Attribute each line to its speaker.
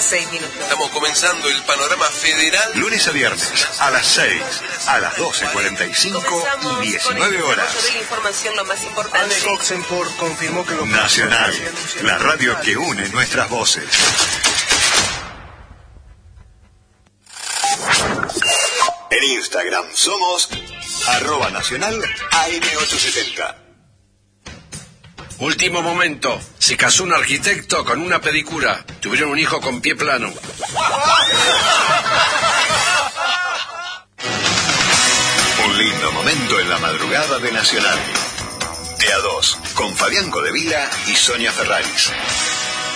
Speaker 1: 6 minutos.
Speaker 2: Estamos comenzando el panorama federal.
Speaker 3: Lunes a viernes, a las 6, a las 12:45 y 19 horas.
Speaker 1: De la información lo más importante.
Speaker 4: Alex Oxenford confirmó que
Speaker 3: Nacional, la radio que une nuestras voces. En Instagram somos @nacional AM870.
Speaker 5: Último momento. Se casó un arquitecto con una pedicura. Tuvieron un hijo con pie plano.
Speaker 3: Un lindo momento en la madrugada de Nacional. De a 2, con Fabián Codevila y Sonia Ferraris.